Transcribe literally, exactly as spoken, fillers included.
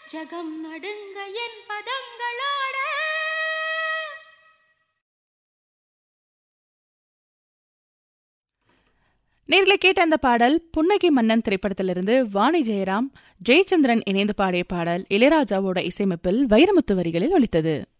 ஜகம் நடுங்க என் பதங்களோட. நேர்களை கேட்ட அந்த பாடல் புன்னகை மன்னன் திரைப்படத்திலிருந்து வாணி ஜெயராம், ஜெயச்சந்திரன் இணைந்து பாடிய பாடல். இளையராஜாவோட இசையமைப்பில் வைரமுத்து வரிகளில் ஒலித்தது.